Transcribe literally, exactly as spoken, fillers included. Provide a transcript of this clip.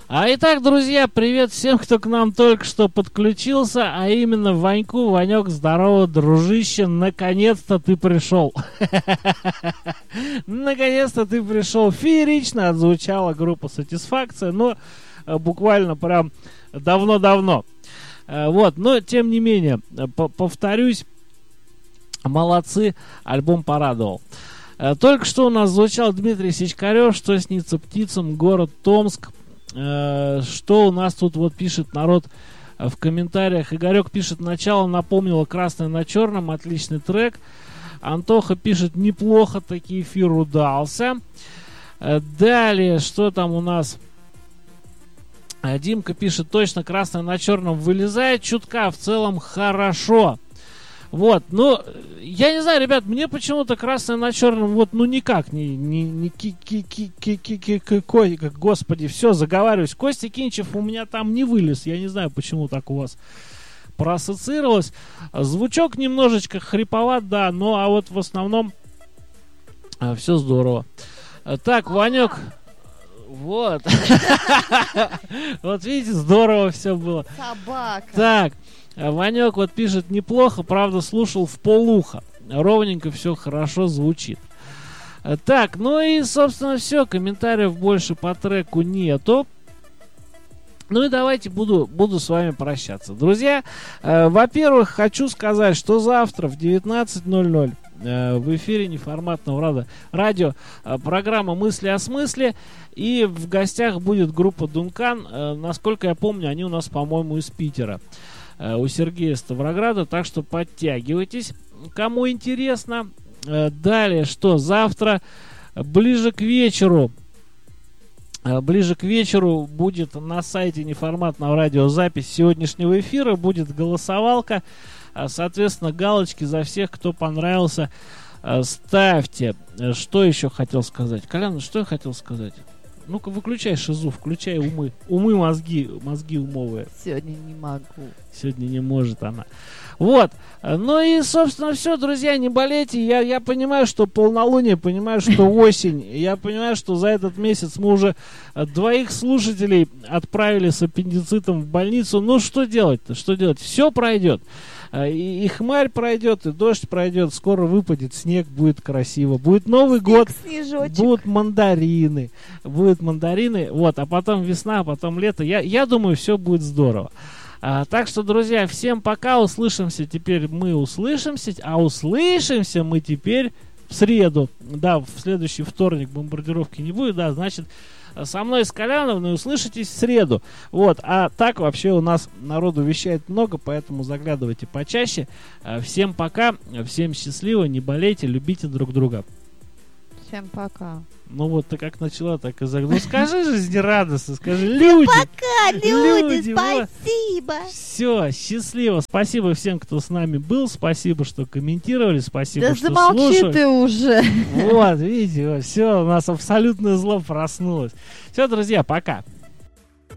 А итак, друзья, привет всем, кто к нам только что подключился, а именно Ваньку. Ванек, здорово, дружище, наконец-то ты пришел. Наконец-то ты пришел. Феерично отзвучала группа «Сатисфакция», но буквально прям давно-давно. Вот, но тем не менее, повторюсь, молодцы, альбом порадовал. Только что у нас звучал Дмитрий Сичкарев, «Что снится птицам», город Томск. Что у нас тут вот пишет народ в комментариях. Игорек пишет: начало напомнило «Красное на черном», отличный трек. Антоха пишет: неплохо, таки эфир удался. Далее, что там у нас? Димка пишет: точно, «Красное на черном» вылезает чутка, в целом хорошо. Вот, ну, я не знаю, ребят, мне почему-то «Красное на черном» вот, ну, никак не, не, не ки ки ки ки ки ки ки ки ки господи, все, заговариваюсь. Костя Кинчев у меня там не вылез, я не знаю, почему так у вас проассоциировалось. Звучок немножечко хриповат, да, но, а вот в основном а, все здорово. Так, Ванек, вот. Вот видите, здорово все было. Собака. Так. Ванек вот пишет: неплохо, правда, слушал в полуха. Ровненько все хорошо звучит. Так, ну и, собственно, все. Комментариев больше по треку нету. Ну и давайте буду, буду с вами прощаться. Друзья, э, во-первых, хочу сказать, что завтра в девятнадцать ноль ноль э, в эфире неформатного рада, радио э, программа «Мысли о смысле». И в гостях будет группа «Дункан». Э, насколько я помню, они у нас, по-моему, из Питера. У Сергея Ставрограда, так что подтягивайтесь, кому интересно. Далее, что завтра ближе к вечеру, ближе к вечеру будет на сайте неформатного радио запись сегодняшнего эфира, будет голосовалка, соответственно, галочки за всех, кто понравился, ставьте. Что еще хотел сказать? Колян, что я хотел сказать? Ну-ка, выключай шизу, включай умы. Умы, мозги, мозги умовые. Сегодня не могу. Сегодня не может она. Вот. Ну и, собственно, все, друзья, не болейте. Я, я понимаю, что полнолуние, понимаю, что осень. Я понимаю, что за этот месяц мы уже двоих слушателей отправили с аппендицитом в больницу. Ну, что делать-то? Что делать? Все пройдет. И, и хмарь пройдет, и дождь пройдет, скоро выпадет снег, будет красиво. Будет Новый снег, год, снежочек. Будут мандарины. Будут мандарины, вот, а потом весна, а потом лето. Я, я думаю, все будет здорово. А, так что, друзья, всем пока, услышимся. Теперь мы услышимся, а услышимся мы теперь в среду. Да, в следующий вторник бомбардировки не будет, да, значит, со мной, с Коляновной, услышитесь в среду. Вот, а так вообще у нас народу вещает много, поэтому заглядывайте почаще. Всем пока, всем счастливо, не болейте, любите друг друга. Всем пока. Ну вот ты как начала, так и загнула. Ну скажи жизнерадостно, скажи: люди. Пока, люди, люди спасибо. Вот. Все, счастливо. Спасибо всем, кто с нами был. Спасибо, что комментировали. Спасибо, да что замолчи слушали. Ты уже. Вот, видите, все, у нас абсолютное зло проснулось. Все, друзья, пока.